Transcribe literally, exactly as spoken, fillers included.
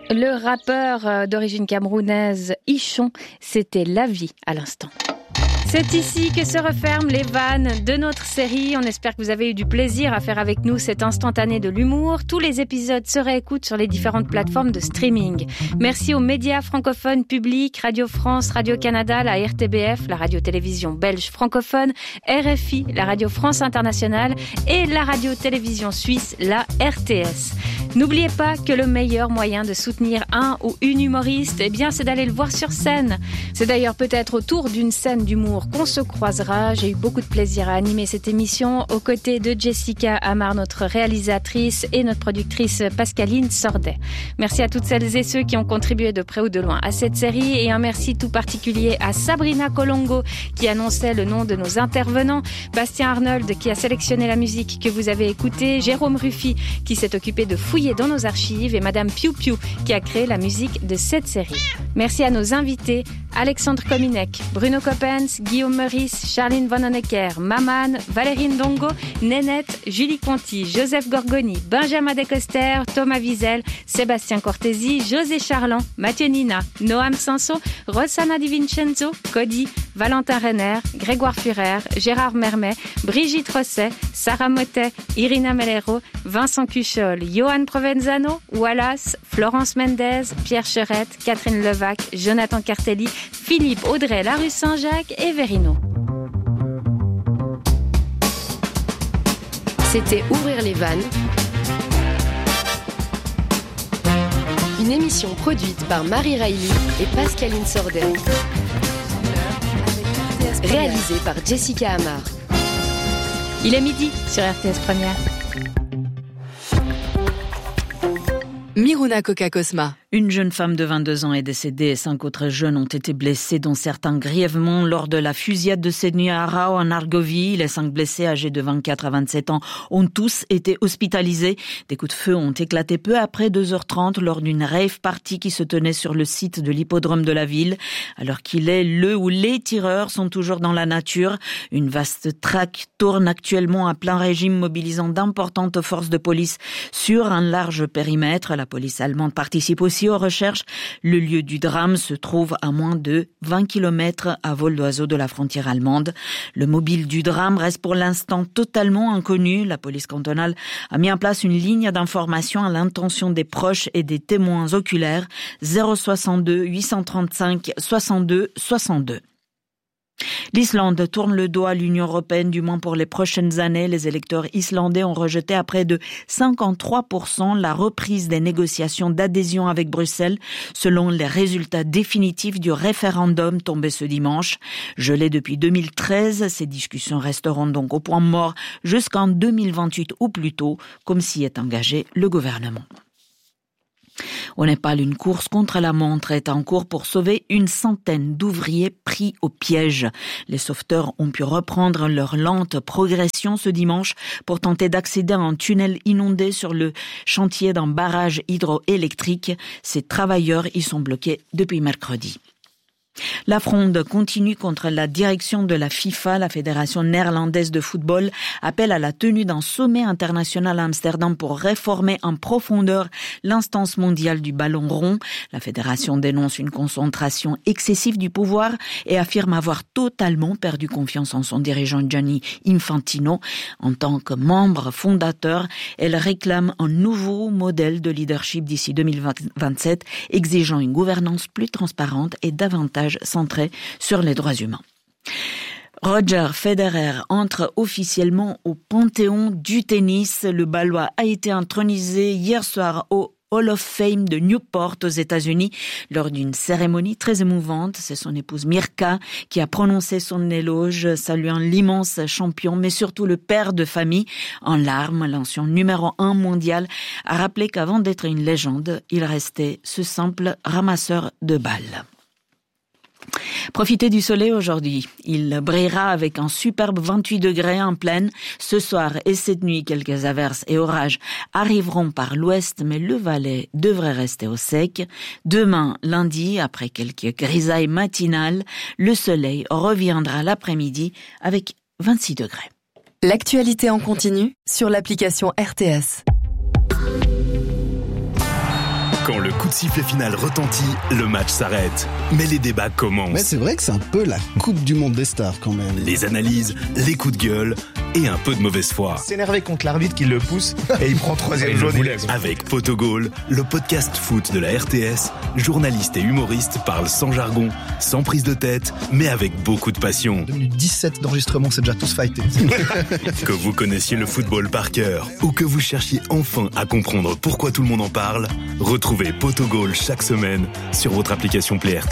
Le rappeur d'origine camerounaise Ichon, c'était La Vie à l'instant. C'est ici que se referment les vannes de notre série. On espère que vous avez eu du plaisir à faire avec nous cet instantané de l'humour. Tous les épisodes se réécoutent sur les différentes plateformes de streaming. Merci aux médias francophones publics, Radio France, Radio-Canada, la R T B F, la radio-télévision belge francophone, R F I, la Radio France Internationale et la radio-télévision suisse, la R T S. N'oubliez pas que le meilleur moyen de soutenir un ou une humoriste, eh bien, c'est d'aller le voir sur scène. C'est d'ailleurs peut-être autour d'une scène d'humour qu'on se croisera. J'ai eu beaucoup de plaisir à animer cette émission aux côtés de Jessica Amar, notre réalisatrice, et notre productrice Pascaline Sordet. Merci à toutes celles et ceux qui ont contribué de près ou de loin à cette série, et un merci tout particulier à Sabrina Colongo qui annonçait le nom de nos intervenants, Bastien Arnold qui a sélectionné la musique que vous avez écoutée, Jérôme Ruffy qui s'est occupé de fouiller dans nos archives et Madame Piu Piu qui a créé la musique de cette série. Merci à nos invités, Alexandre Kominek, Bruno Coppens, Guillaume Meurice, Charline Von Honecker, Maman, Valérie Ndongo, Nénette, Julie Conti, Joseph Gorgoni, Benjamin Descoster, Thomas Wiesel, Sébastien Cortési, José Charland, Mathieu Nina, Noam Sanso, Rossana Di Vincenzo, Cody, Valentin Renner, Grégoire Furer, Gérard Mermet, Brigitte Rosset, Sarah Motet, Irina Melero, Vincent Cuchol, Johan Provenzano, Wallace, Florence Mendez, Pierre Cherette, Catherine Levac, Jonathan Cartelli, Philippe Audrey Larue Saint-Jacques et Verino. C'était Ouvrir les vannes, une émission produite par Marie Riley et Pascaline Sordet, réalisée par Jessica Amar. Il est midi sur R T S Première. Miruna Coca-Cosma. Une jeune femme de vingt-deux ans est décédée et cinq autres jeunes ont été blessés, dont certains grièvement, lors de la fusillade de cette nuit à Arao, en Argovie. Les cinq blessés, âgés de vingt-quatre à vingt-sept ans, ont tous été hospitalisés. Des coups de feu ont éclaté peu après deux heures trente lors d'une rave party qui se tenait sur le site de l'hippodrome de la ville. Alors qu'il est, le ou les tireurs sont toujours dans la nature. Une vaste traque tourne actuellement à plein régime, mobilisant d'importantes forces de police sur un large périmètre. La police allemande participe aussi aux recherches. Le lieu du drame se trouve à moins de vingt kilomètres à vol d'oiseau de la frontière allemande. Le mobile du drame reste pour l'instant totalement inconnu. La police cantonale a mis en place une ligne d'information à l'intention des proches et des témoins oculaires. zéro soixante-deux huit cent trente-cinq soixante-deux soixante-deux. L'Islande tourne le dos à l'Union européenne, du moins pour les prochaines années. Les électeurs islandais ont rejeté à près de cinquante-trois pour cent la reprise des négociations d'adhésion avec Bruxelles, selon les résultats définitifs du référendum tombé ce dimanche. Gelé depuis deux mille treize, ces discussions resteront donc au point mort jusqu'en deux mille vingt-huit ou plus tôt, comme s'y est engagé le gouvernement. Au Népal, une course contre la montre est en cours pour sauver une centaine d'ouvriers pris au piège. Les sauveteurs ont pu reprendre leur lente progression ce dimanche pour tenter d'accéder à un tunnel inondé sur le chantier d'un barrage hydroélectrique. Ces travailleurs y sont bloqués depuis mercredi. La fronde continue contre la direction de la FIFA. La Fédération néerlandaise de football appelle à la tenue d'un sommet international à Amsterdam pour réformer en profondeur l'instance mondiale du ballon rond. La fédération dénonce une concentration excessive du pouvoir et affirme avoir totalement perdu confiance en son dirigeant Gianni Infantino. En tant que membre fondateur, elle réclame un nouveau modèle de leadership d'ici deux mille vingt-sept, exigeant une gouvernance plus transparente et davantage centré sur les droits humains. Roger Federer entre officiellement au panthéon du tennis. Le Balois a été intronisé hier soir au Hall of Fame de Newport aux États-Unis lors d'une cérémonie très émouvante. C'est son épouse Mirka qui a prononcé son éloge, saluant l'immense champion, mais surtout le père de famille. En larmes, l'ancien numéro un mondial a rappelé qu'avant d'être une légende, il restait ce simple ramasseur de balles. Profitez du soleil aujourd'hui. Il brillera avec un superbe vingt-huit degrés en pleine. Ce soir et cette nuit, quelques averses et orages arriveront par l'ouest, mais le Valais devrait rester au sec. Demain, lundi, après quelques grisailles matinales, le soleil reviendra l'après-midi avec vingt-six degrés. L'actualité en continu sur l'application R T S. Quand le coup de sifflet final retentit, le match s'arrête. Mais les débats commencent. Mais c'est vrai que c'est un peu la Coupe du Monde des stars quand même. Les analyses, les coups de gueule et un peu de mauvaise foi. S'énerver contre l'arbitre qui le pousse et il prend troisième jaune. Avec Potogol, le podcast foot de la R T S, journalistes et humoristes parlent sans jargon, sans prise de tête, mais avec beaucoup de passion. deux minutes dix-sept d'enregistrement, c'est déjà tous fightés. Que vous connaissiez le football par cœur ou que vous cherchiez enfin à comprendre pourquoi tout le monde en parle, retrouvez Potogol chaque semaine sur votre application Play R T S.